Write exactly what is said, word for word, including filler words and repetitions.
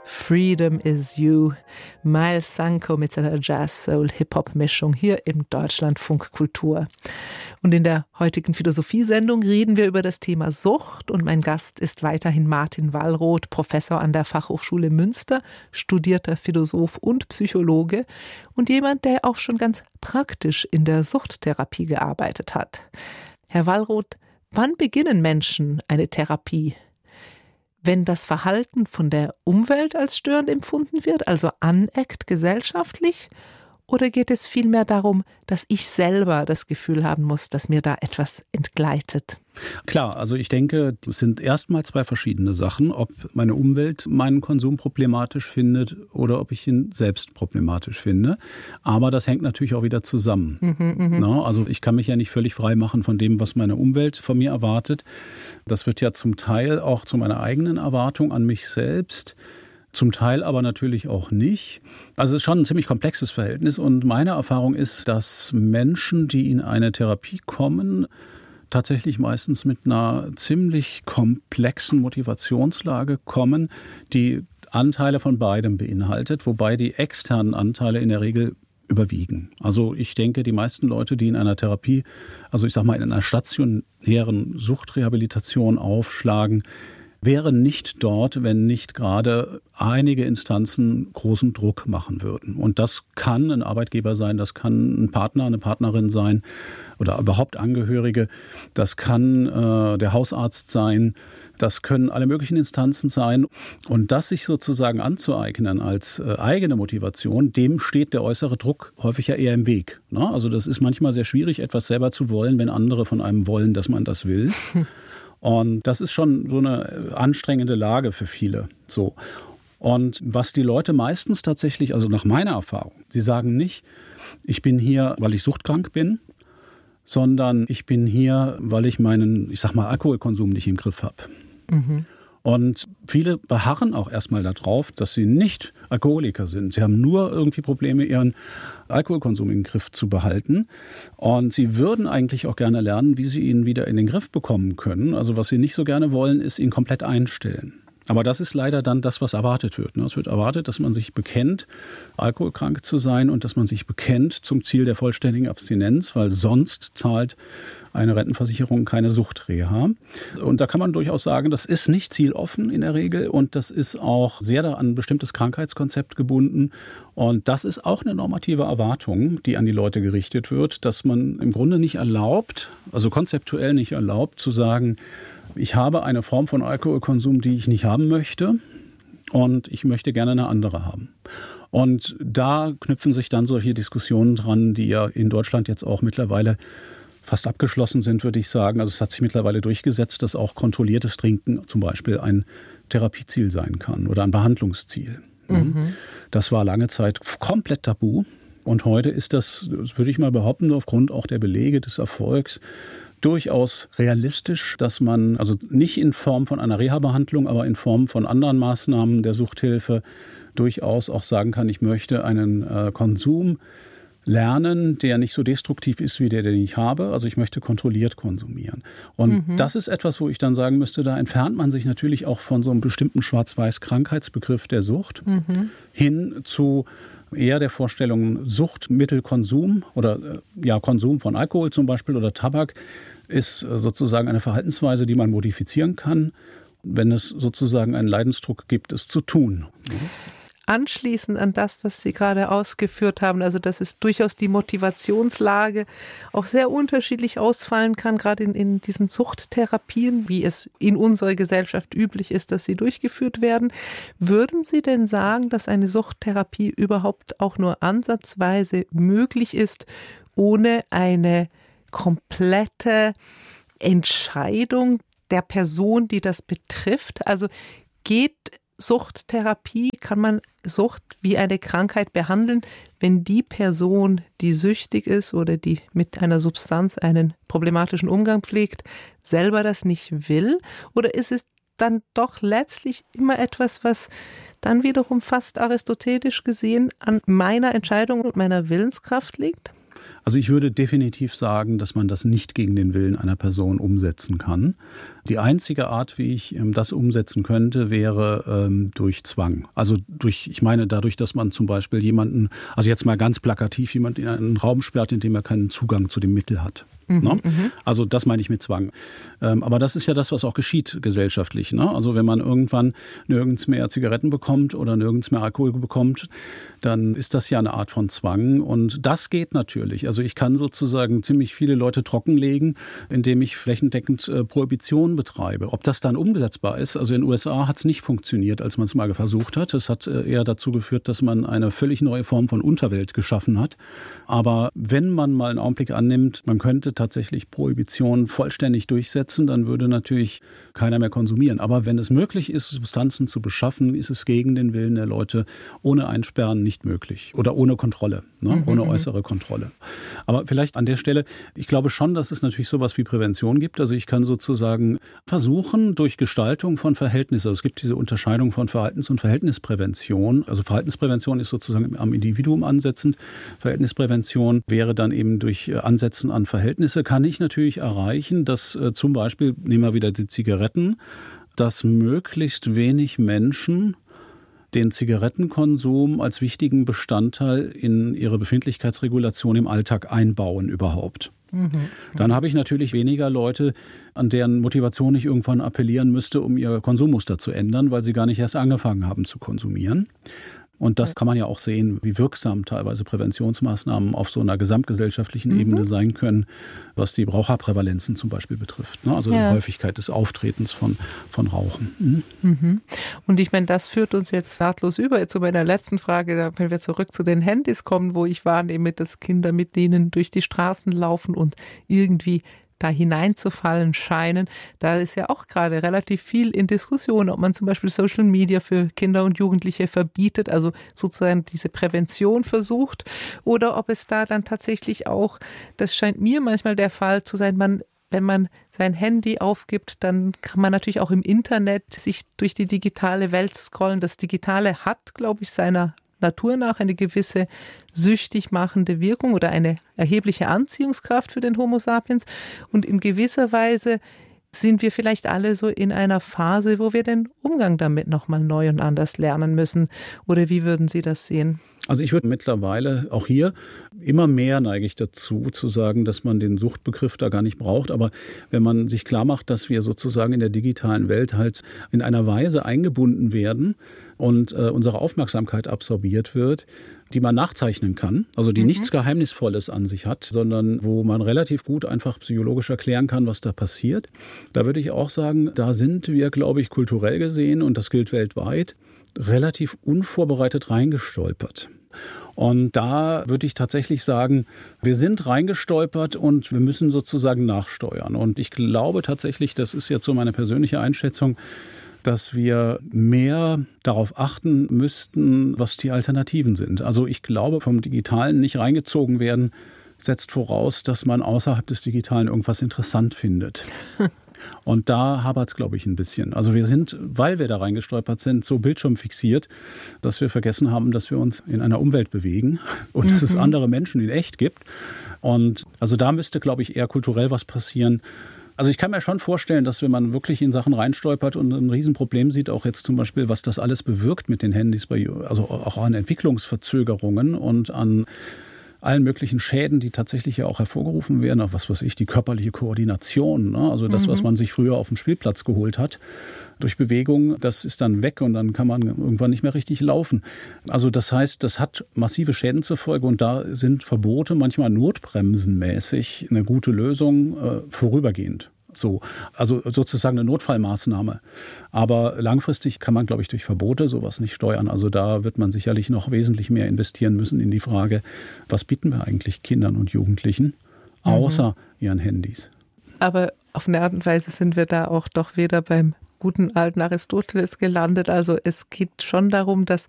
Freedom is You. Miles Sanko mit seiner Jazz-Soul-Hip-Hop-Mischung hier im Deutschlandfunk Kultur. Und in der heutigen Philosophiesendung reden wir über das Thema Sucht. Und mein Gast ist weiterhin Martin Wallroth, Professor an der Fachhochschule Münster, studierter Philosoph und Psychologe und jemand, der auch schon ganz praktisch in der Suchttherapie gearbeitet hat. Herr Wallroth, wann beginnen Menschen eine Therapie? Wenn das Verhalten von der Umwelt als störend empfunden wird, also aneckt gesellschaftlich, oder geht es vielmehr darum, dass ich selber das Gefühl haben muss, dass mir da etwas entgleitet? Klar, also ich denke, es sind erstmal zwei verschiedene Sachen, ob meine Umwelt meinen Konsum problematisch findet oder ob ich ihn selbst problematisch finde. Aber das hängt natürlich auch wieder zusammen. Mhm, Na, also ich kann mich ja nicht völlig frei machen von dem, was meine Umwelt von mir erwartet. Das wird ja zum Teil auch zu meiner eigenen Erwartung an mich selbst. Zum Teil aber natürlich auch nicht. Also es ist schon ein ziemlich komplexes Verhältnis und meine Erfahrung ist, dass Menschen, die in eine Therapie kommen, tatsächlich meistens mit einer ziemlich komplexen Motivationslage kommen, die Anteile von beidem beinhaltet, wobei die externen Anteile in der Regel überwiegen. Also ich denke, die meisten Leute, die in einer Therapie, also ich sag mal in einer stationären Suchtrehabilitation aufschlagen, wären nicht dort, wenn nicht gerade einige Instanzen großen Druck machen würden. Und das kann ein Arbeitgeber sein, das kann ein Partner, eine Partnerin sein oder überhaupt Angehörige. Das kann äh, der Hausarzt sein. Das können alle möglichen Instanzen sein. Und das sich sozusagen anzueignen als äh, eigene Motivation, dem steht der äußere Druck häufig ja eher im Weg. Ne? Also das ist manchmal sehr schwierig, etwas selber zu wollen, wenn andere von einem wollen, dass man das will. Und das ist schon so eine anstrengende Lage für viele. So. Und was die Leute meistens tatsächlich, also nach meiner Erfahrung, sie sagen nicht, ich bin hier, weil ich suchtkrank bin, sondern ich bin hier, weil ich meinen, ich sag mal, Alkoholkonsum nicht im Griff habe. Mhm. Und viele beharren auch erstmal darauf, dass sie nicht Alkoholiker sind. Sie haben nur irgendwie Probleme, ihren Alkoholkonsum im Griff zu behalten. Und sie würden eigentlich auch gerne lernen, wie sie ihn wieder in den Griff bekommen können. Also was sie nicht so gerne wollen, ist ihn komplett einstellen. Aber das ist leider dann das, was erwartet wird. Es wird erwartet, dass man sich bekennt, alkoholkrank zu sein und dass man sich bekennt zum Ziel der vollständigen Abstinenz, weil sonst zahlt eine Rentenversicherung keine Suchtreha. Und da kann man durchaus sagen, das ist nicht zieloffen in der Regel und das ist auch sehr an ein bestimmtes Krankheitskonzept gebunden. Und das ist auch eine normative Erwartung, die an die Leute gerichtet wird, dass man im Grunde nicht erlaubt, also konzeptuell nicht erlaubt, zu sagen, ich habe eine Form von Alkoholkonsum, die ich nicht haben möchte und ich möchte gerne eine andere haben. Und da knüpfen sich dann solche Diskussionen dran, die ja in Deutschland jetzt auch mittlerweile fast abgeschlossen sind, würde ich sagen. Also es hat sich mittlerweile durchgesetzt, dass auch kontrolliertes Trinken zum Beispiel ein Therapieziel sein kann oder ein Behandlungsziel. Mhm. Das war lange Zeit komplett tabu. Und heute ist das, das würde ich mal behaupten, aufgrund auch der Belege des Erfolgs, durchaus realistisch, dass man, also nicht in Form von einer Reha-Behandlung, aber in Form von anderen Maßnahmen der Suchthilfe durchaus auch sagen kann, ich möchte einen äh, Konsum lernen, der nicht so destruktiv ist wie der, den ich habe. Also ich möchte kontrolliert konsumieren. Und mhm. das ist etwas, wo ich dann sagen müsste, da entfernt man sich natürlich auch von so einem bestimmten Schwarz-Weiß-Krankheitsbegriff der Sucht mhm. hin zu eher der Vorstellung, Suchtmittelkonsum oder ja, Konsum von Alkohol zum Beispiel oder Tabak ist sozusagen eine Verhaltensweise, die man modifizieren kann, wenn es sozusagen einen Leidensdruck gibt, es zu tun. Anschließend an das, was Sie gerade ausgeführt haben, also dass es durchaus die Motivationslage auch sehr unterschiedlich ausfallen kann, gerade in, in diesen Suchttherapien, wie es in unserer Gesellschaft üblich ist, dass sie durchgeführt werden. Würden Sie denn sagen, dass eine Suchttherapie überhaupt auch nur ansatzweise möglich ist, ohne eine komplette Entscheidung der Person, die das betrifft? Also geht Suchttherapie, kann man Sucht wie eine Krankheit behandeln, wenn die Person, die süchtig ist oder die mit einer Substanz einen problematischen Umgang pflegt, selber das nicht will? Oder ist es dann doch letztlich immer etwas, was dann wiederum fast aristotelisch gesehen an meiner Entscheidung und meiner Willenskraft liegt? Also ich würde definitiv sagen, dass man das nicht gegen den Willen einer Person umsetzen kann, Die einzige Art, wie ich ähm, das umsetzen könnte, wäre ähm, durch Zwang. Also durch, ich meine dadurch, dass man zum Beispiel jemanden, also jetzt mal ganz plakativ, jemanden in einen Raum sperrt, in dem er keinen Zugang zu dem Mittel hat. Mhm, ne? Also das meine ich mit Zwang. Ähm, aber das ist ja das, was auch geschieht gesellschaftlich. Ne? Also wenn man irgendwann nirgends mehr Zigaretten bekommt oder nirgends mehr Alkohol bekommt, dann ist das ja eine Art von Zwang. Und das geht natürlich. Also ich kann sozusagen ziemlich viele Leute trockenlegen, indem ich flächendeckend äh, Prohibition betreibe. Ob das dann umsetzbar ist, also in den U S A hat es nicht funktioniert, als man es mal versucht hat. Es hat äh, eher dazu geführt, dass man eine völlig neue Form von Unterwelt geschaffen hat. Aber wenn man mal einen Augenblick annimmt, man könnte tatsächlich Prohibition vollständig durchsetzen, dann würde natürlich keiner mehr konsumieren. Aber wenn es möglich ist, Substanzen zu beschaffen, ist es gegen den Willen der Leute ohne Einsperren nicht möglich. Oder ohne Kontrolle, ne? mhm, ohne äußere Kontrolle. Aber vielleicht an der Stelle, ich glaube schon, dass es natürlich sowas wie Prävention gibt. Also ich kann sozusagen versuchen, durch Gestaltung von Verhältnissen, also es gibt diese Unterscheidung von Verhaltens- und Verhältnisprävention. Also Verhaltensprävention ist sozusagen am Individuum ansetzend. Verhältnisprävention wäre dann eben durch Ansetzen an Verhältnisse, kann ich natürlich erreichen, dass äh, zum Beispiel, nehmen wir wieder die Zigaretten, dass möglichst wenig Menschen den Zigarettenkonsum als wichtigen Bestandteil in ihre Befindlichkeitsregulation im Alltag einbauen überhaupt. Mhm. Dann habe ich natürlich weniger Leute, an deren Motivation ich irgendwann appellieren müsste, um ihr Konsummuster zu ändern, weil sie gar nicht erst angefangen haben zu konsumieren. Und das kann man ja auch sehen, wie wirksam teilweise Präventionsmaßnahmen auf so einer gesamtgesellschaftlichen mhm. Ebene sein können, was die Raucherprävalenzen zum Beispiel betrifft. Ne? Also ja. die Häufigkeit des Auftretens von, von Rauchen. Mhm. Mhm. Und ich meine, das führt uns jetzt nahtlos über zu meiner letzten Frage, wenn wir zurück zu den Handys kommen, wo ich wahrnehme, dass Kinder mit denen durch die Straßen laufen und irgendwie da hineinzufallen scheinen. Da ist ja auch gerade relativ viel in Diskussion, ob man zum Beispiel Social Media für Kinder und Jugendliche verbietet, also sozusagen diese Prävention versucht, oder ob es da dann tatsächlich auch, das scheint mir manchmal der Fall zu sein, man wenn man sein Handy aufgibt, dann kann man natürlich auch im Internet sich durch die digitale Welt scrollen. Das Digitale hat, glaube ich, seiner Natur nach eine gewisse süchtig machende Wirkung oder eine erhebliche Anziehungskraft für den Homo sapiens. Und in gewisser Weise sind wir vielleicht alle so in einer Phase, wo wir den Umgang damit nochmal neu und anders lernen müssen. Oder wie würden Sie das sehen? Also ich würde mittlerweile auch hier immer mehr neige ich dazu, zu sagen, dass man den Suchtbegriff da gar nicht braucht. Aber wenn man sich klar macht, dass wir sozusagen in der digitalen Welt halt in einer Weise eingebunden werden und äh, unsere Aufmerksamkeit absorbiert wird, die man nachzeichnen kann, also die mhm. nichts Geheimnisvolles an sich hat, sondern wo man relativ gut einfach psychologisch erklären kann, was da passiert. Da würde ich auch sagen, da sind wir, glaube ich, kulturell gesehen, und das gilt weltweit, relativ unvorbereitet reingestolpert. Und da würde ich tatsächlich sagen, wir sind reingestolpert und wir müssen sozusagen nachsteuern. Und ich glaube tatsächlich, das ist jetzt so meine persönliche Einschätzung, dass wir mehr darauf achten müssten, was die Alternativen sind. Also ich glaube, vom Digitalen nicht reingezogen werden, setzt voraus, dass man außerhalb des Digitalen irgendwas interessant findet. Und da hapert es, glaube ich, ein bisschen. Also wir sind, weil wir da reingestolpert sind, so bildschirmfixiert, dass wir vergessen haben, dass wir uns in einer Umwelt bewegen und mhm. dass es andere Menschen in echt gibt. Und also da müsste, glaube ich, eher kulturell was passieren. Also ich kann mir schon vorstellen, dass wenn man wirklich in Sachen reinstolpert und ein Riesenproblem sieht, auch jetzt zum Beispiel, was das alles bewirkt mit den Handys, bei, also auch an Entwicklungsverzögerungen und an allen möglichen Schäden, die tatsächlich ja auch hervorgerufen werden, auch was weiß ich, die körperliche Koordination, ne? Also das, mhm. was man sich früher auf dem Spielplatz geholt hat, durch Bewegung, das ist dann weg und dann kann man irgendwann nicht mehr richtig laufen. Also das heißt, das hat massive Schäden zur Folge und da sind Verbote manchmal notbremsenmäßig eine gute Lösung, äh, vorübergehend. So, also sozusagen eine Notfallmaßnahme. Aber langfristig kann man, glaube ich, durch Verbote sowas nicht steuern. Also da wird man sicherlich noch wesentlich mehr investieren müssen in die Frage, was bieten wir eigentlich Kindern und Jugendlichen, außer mhm. ihren Handys. Aber auf eine Art und Weise sind wir da auch doch wieder beim guten alten Aristoteles gelandet. Also es geht schon darum, dass